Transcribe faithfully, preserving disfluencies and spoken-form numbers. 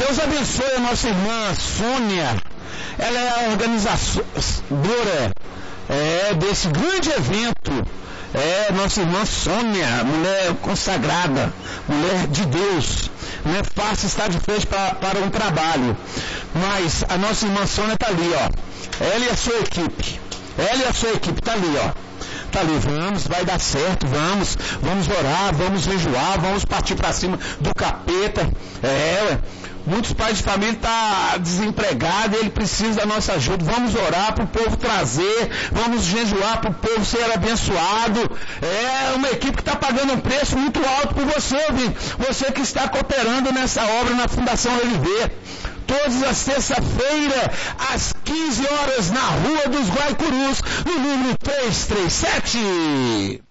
Deus abençoe a nossa irmã Sônia. Ela é a organizadora é, desse grande evento. É, nossa irmã Sônia, mulher consagrada, mulher de Deus. Não é fácil estar de frente pra, para um trabalho. Mas a nossa irmã Sônia está ali, ó. Ela e a sua equipe. Ela e a sua equipe está ali, ó. Está ali, vamos, vai dar certo, vamos, vamos orar, vamos jejuar, vamos partir para cima do capeta. É, muitos pais de família estão tá desempregados, ele precisa da nossa ajuda. Vamos orar para o povo trazer, vamos jejuar para o povo ser abençoado. É uma equipe que está pagando um preço muito alto por você, viu? Você que está cooperando nessa obra na Fundação Reviver. Todas as terça-feiras, às quinze horas, na Rua dos Guaicurus, no número trezentos e trinta e sete.